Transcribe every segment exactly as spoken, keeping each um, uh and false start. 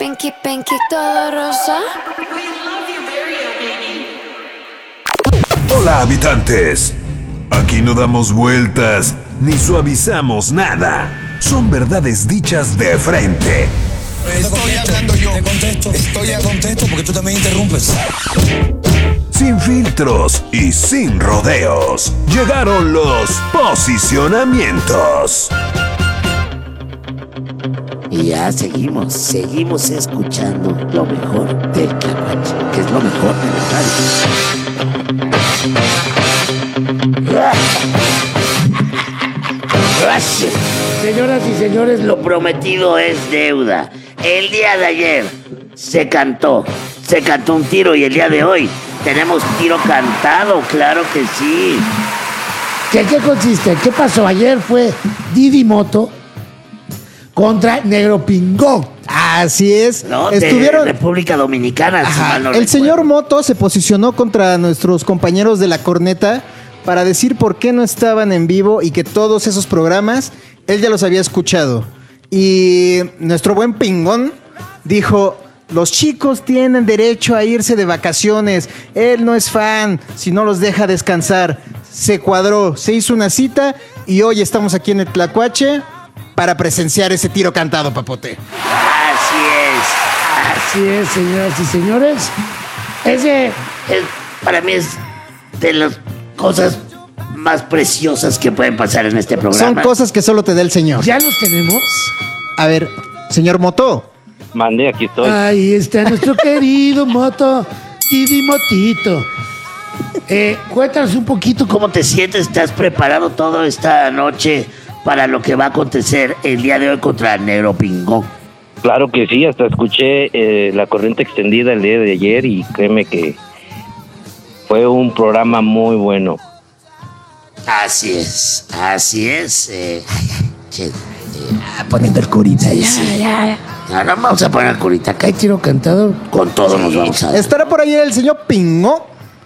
Pinky, pinky, todo rosa. Hola, habitantes. Aquí no damos vueltas ni suavizamos nada. Son verdades dichas de frente. Estoy hablando yo. Te contesto. Estoy a contesto porque tú también interrumpes. Sin filtros y sin rodeos. Llegaron los posicionamientos. Y ya seguimos, seguimos escuchando lo mejor del Tlacuache, que es lo mejor de la radio. Señoras y señores, lo prometido es deuda. El día de ayer se cantó, se cantó un tiro y el día de hoy tenemos tiro cantado, claro que sí. ¿Qué, qué consiste? ¿Qué pasó? Ayer fue Didi Moto contra Negro Pingón. Así es. No, Estuvieron... de República Dominicana. Si mal no El recuerdo. señor Moto se posicionó contra nuestros compañeros de La Corneta para decir por qué no estaban en vivo y que todos esos programas él ya los había escuchado. Y nuestro buen Pingón dijo: los chicos tienen derecho a irse de vacaciones. Él no es fan si no los deja descansar. Se cuadró, se hizo una cita y hoy estamos aquí en el Tlacuache para presenciar ese tiro cantado, Papote. Así es. Así es, señoras y señores. Ese Es- para mí es de las cosas más preciosas que pueden pasar en este programa. Son cosas que solo te da el señor. ya los tenemos. A ver, señor Moto. Mandé, aquí estoy. Ahí está nuestro querido Moto, Didi Motito. Eh, cuéntanos un poquito cómo ¿Cómo te sientes? ¿Estás preparado toda esta noche para lo que va a acontecer el día de hoy contra el Negro Pingón? Claro que sí, hasta escuché eh, la corriente extendida el día de ayer y créeme que fue un programa muy bueno. Así es, así es. Eh, che, eh, Ah, poniendo el curita. Ya, sí. ya, ya. ahora vamos a poner curita acá. Hay tiro cantado. Con todo nos vamos a... ¿Estará por ahí el señor Pingo?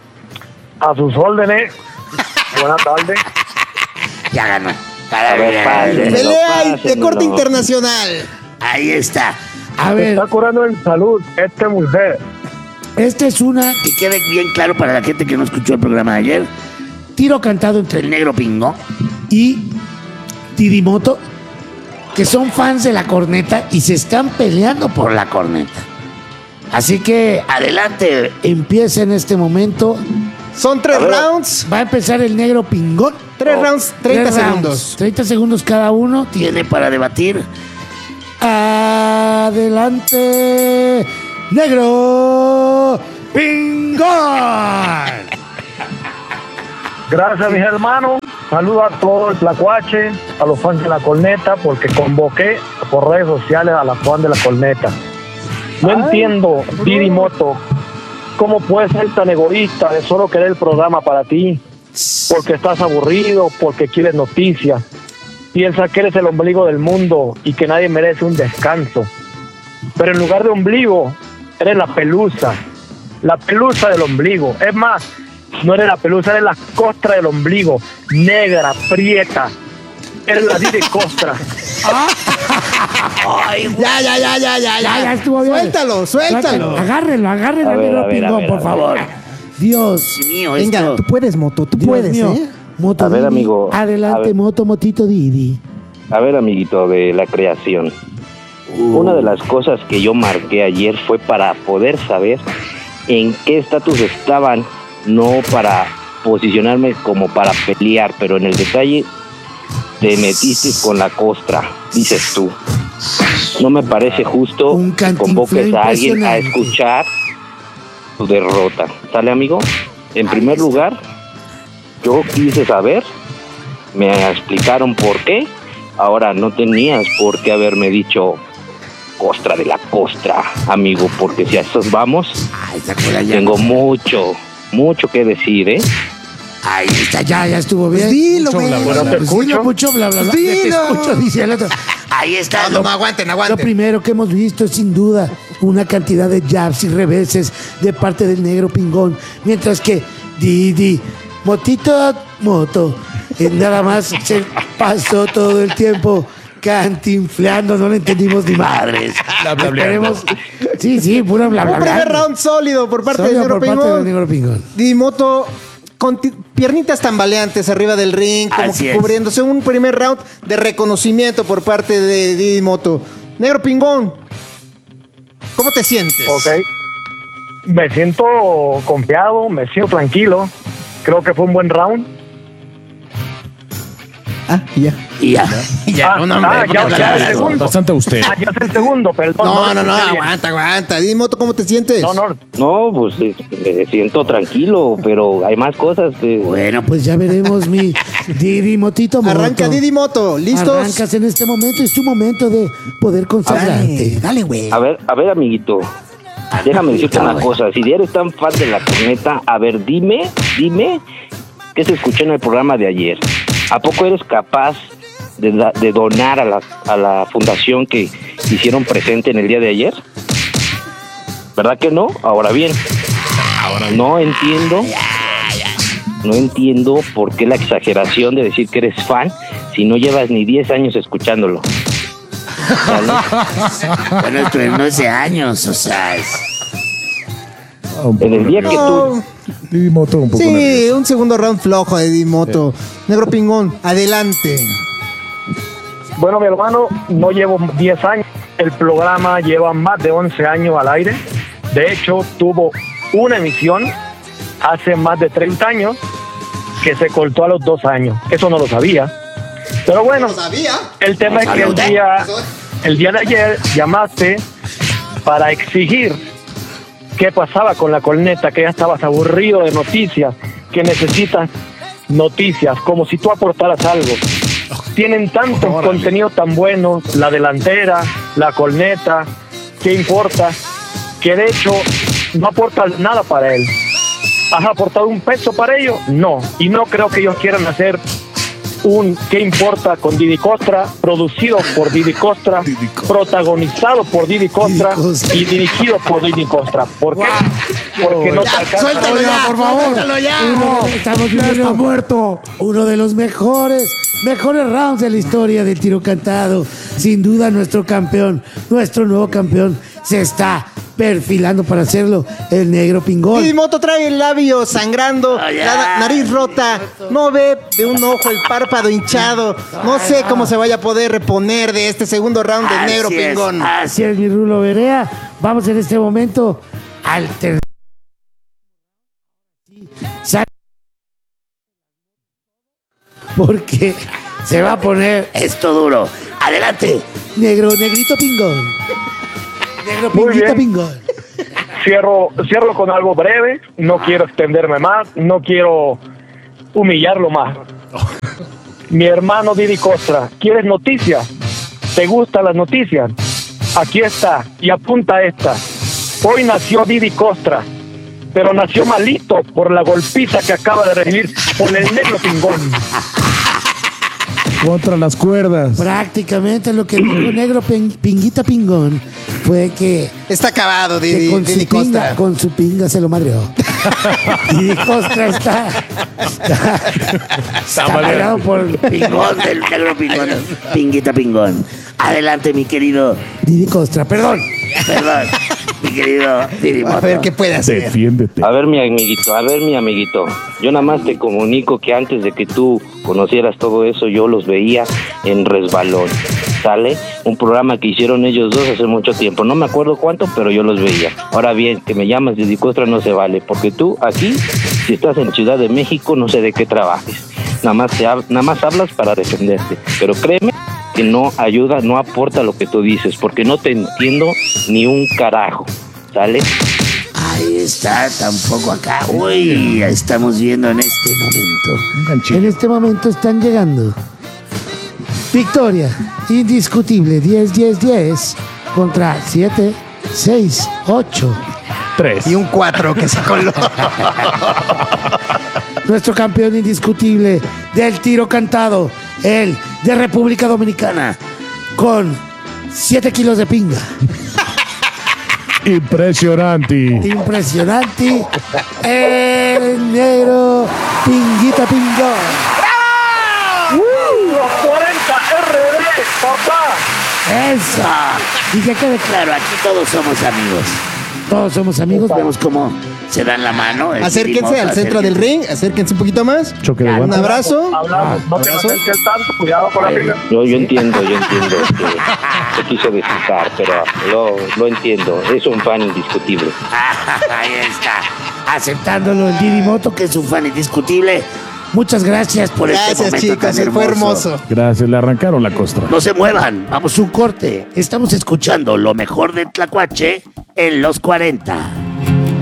A sus órdenes. Buenas tardes. Ya ganó. A ver, pásenlo, Pelea de pásenlo. corte internacional. Ahí está. A Se ver, está curando en salud esta mujer. esta es una Que quede bien claro para la gente que no escuchó el programa de ayer. tiro cantado entre El Negro Pingón. y Didi Moto, que son fans de La Corneta y se están peleando por Por la corneta. Así que Adelante. empieza en este momento. Son tres rounds. Va a empezar el Negro Pingón. Tres rounds, treinta Tres rounds, segundos. treinta segundos cada uno. Tiene para debatir. Adelante, Negro Pingón. Gracias, mis hermanos. Saludo a todo el Tlacuache, a los fans de La Corneta, porque convoqué por redes sociales a las fans de La Corneta. No entiendo, Didi Moto, cómo puedes ser tan egoísta de solo querer el programa para ti, porque estás aburrido, porque quieres noticias. Piensa que eres el ombligo del mundo y que nadie merece un descanso. Pero en lugar de ombligo, eres la pelusa, la pelusa del ombligo. Es más, no eres la pelusa, eres la costra del ombligo, negra, prieta. Eres la Didi Costra. Ya, ya, ya, ya, ya, Ya, ya ya. estuvo bien. Suéltalo, suéltalo. Agárrenlo, agárrenlo A al ver, Negro a ver, a Pingón, ver, por a favor. ver. Dios. Dios mío, Venga, esto... tú puedes, Moto, tú Dios puedes, mío. ¿eh? Moto A ver, Didi. amigo, a Adelante, ver. Moto, Motito Didi. A ver, amiguito de la creación. Una de las cosas que yo marqué ayer fue para poder saber en qué estatus estaban, no para posicionarme como para pelear, pero en el detalle te metiste con la costra, dices tú. No me parece justo Un que cantinflé convoques a alguien a impresionante. escuchar tu derrota. ¿Sale, amigo? En primer lugar, yo quise saber, me explicaron por qué. Ahora no tenías por qué haberme dicho costra de la costra, amigo, porque si a esos vamos, Ay, ¿te acuerdas ya? tengo mucho, mucho que decir, ¿eh? Ahí está. Ya, ya estuvo Pues bien. dilo, Mucho güey. bla, bla, Bueno, bla. te Pues escucho. dilo, mucho bla, bla, bla. Pues Te dilo. escucho, dice el otro. Ahí está. No, no, aguanten, Lo aguanten. primero que hemos visto es sin duda una cantidad de jabs y reveses de parte del Negro Pingón, mientras que Didi, Motito, Moto, eh, nada más se pasó todo el tiempo cantinfleando, no le entendimos ni madres. Bla, bla, bla, Esperemos- Sí, sí, pura bla, bla, Un bla. primer round sólido por parte Sólido del Negro por parte Pingón. del Negro Pingón. Didimoto con ti- piernitas tambaleantes arriba del ring, como Así que es. cubriéndose. Un primer round de reconocimiento por parte de Didimoto. Negro Pingón, ¿cómo te sientes? Ok. Me siento confiado, me siento tranquilo. Creo que fue un buen round. Ah, ya. Y ya. Ya, Ah, no, hombre, ah, ya, porque- ya, el segundo. Bastante usted. Ah, ya es el segundo, perdón. No, no, no, escuché bien. aguanta, aguanta. Didimoto, ¿cómo te sientes? No, no, No, pues eh, me siento tranquilo, pero hay más cosas que... Bueno, Pues ya veremos mi Didimotito Moto. Arranca Didimoto, ¿listos? Arrancas en este momento, es tu momento de poder consagrarte. Dale, dale, güey. A ver, a ver, amiguito. Déjame decirte una cosa. Si eres tan fan de la corneta, a ver, dime, dime qué se escuchó en el programa de ayer. ¿A poco eres capaz de, da- de donar a la, a la fundación que hicieron presente en el día de ayer? ¿Verdad que no? Ahora bien, no entiendo, no entiendo por qué la exageración de decir que eres fan si no llevas ni diez años escuchándolo. ¿Vale? bueno, esto no es de años, o sea, es- En el día que tú... No, Didimoto un poco sí, nervioso. un segundo round flojo de Didimoto. Negro Pingón, adelante. Bueno, mi hermano, no llevo diez años. El programa lleva más de once años al aire. De hecho, tuvo una emisión hace más de treinta años que se cortó a los dos años. Eso no lo sabía. Pero bueno, el tema es que el día, el día de ayer llamaste para exigir qué pasaba con la corneta, que ya estabas aburrido de noticias, que necesitas noticias, como si tú aportaras algo. Tienen tantos contenidos tan buenos, la delantera, la corneta, ¿qué importa? Que de hecho no aportas nada para él. ¿Has aportado un peso para ellos? No. Y no creo que ellos quieran hacer un ¿qué importa? Con Didi Costra, producido por Didi Costra, protagonizado por Didi Costra Didi Costra. y dirigido por Didi Costra. ¿Por qué? Porque no te alcanza. Suéltalo ya, por favor. Suéltalo ya. Uno de- estamos viendo muerto. Uno de los mejores, mejores rounds de la historia del tiro cantado. Sin duda nuestro campeón, nuestro nuevo campeón, se está perfilando para hacerlo, el Negro Pingón. Didimoto trae el labio sangrando, Ah, ya. la na- nariz rota, no ve de un ojo el párpado hinchado. No sé cómo se vaya a poder reponer de este segundo round del Negro Así es, Pingón. Así es, mi Rulo Berea. Vamos en este momento al tercer. Sa- Porque se va a poner esto duro. Adelante. negro, negrito pingón. Negro Muy pinguita bien. pingón. Cierro, cierro con algo breve, no quiero extenderme más, no quiero humillarlo más. Mi hermano Didi Costra, ¿quieres noticias? ¿Te gustan las noticias? Aquí está, y apunta esta. Hoy nació Didi Costra, pero nació malito por la golpiza que acaba de recibir por el Negro Pingón. Contra las cuerdas. Prácticamente lo que dijo Negro Pin- Pinguita Pingón fue que, Está acabado, que Didi, con, Didi su pinga, Costra. con su pinga se lo madreó. Y Costra está, está, está madreado por Pingón del Negro Pingón. Pinguita Pingón. Adelante, mi querido. Didi Costra. Perdón. Perdón, mi querido Didi A Moto. ver qué puede hacer. Defiéndete. A ver, mi amiguito, a ver, mi amiguito. Yo nada más te comunico que antes de que tú conocieras todo eso, yo los veía en Resbalón. ¿Sale? Un programa que hicieron ellos dos hace mucho tiempo. No me acuerdo cuánto, pero yo los veía. Ahora bien, que me llamas Didi Costra no se vale, porque tú aquí, si estás en Ciudad de México, no sé de qué trabajes. Nada más, te hab- nada más hablas para defenderte. Pero créeme que no ayuda, no aporta lo que tú dices, porque no te entiendo ni un carajo. ¿Sale? Ahí está, tampoco acá. Uy, estamos viendo en este momento. Un ganchito. En este momento están llegando. Victoria indiscutible, diez diez diez contra siete seis ocho. Tres. Y un cuatro que se coló. Nuestro campeón indiscutible del tiro cantado, el de República Dominicana, con siete kilos de pinga. Impresionante. Impresionante. El Negro Pinguita Pingón. Los cuarenta R D papá. ¡Eso! Y que quede claro, aquí todos somos amigos. Todos somos amigos, vemos cómo se dan la mano. el Acérquense Dirimoto, al centro del acérquense. ring, acérquense un poquito más. Choque de Un guantes. abrazo. Hablamos, no te abrazo. acerques tanto, cuidado con la pica. Yo, yo entiendo, yo entiendo que se quiso desquitar, pero lo, lo entiendo. Es un fan indiscutible. Ahí está. Aceptándolo el Dirimoto, que es un fan indiscutible. Muchas gracias por este Gracias, momento chicos, tan fue hermoso. Gracias, le arrancaron la costra. No se muevan, vamos a un corte. Estamos escuchando lo mejor de Tlacuache en los cuarenta.